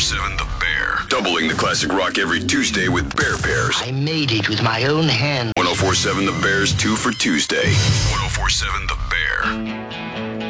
1047 The Bear. Doubling the classic rock every Tuesday with Bear Pairs. I made it with my own hand. 1047 The Bear's 2 for Tuesday. 1047 The Bear.